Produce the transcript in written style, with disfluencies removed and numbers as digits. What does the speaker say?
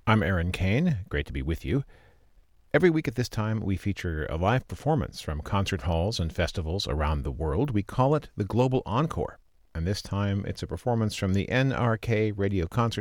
I'm Aaron Kane. Great to be with you. Every week at this time, we feature a live performance from concert halls and festivals around the world. We call it the Global Encore. And this time, it's a performance from the NRK Radio Concert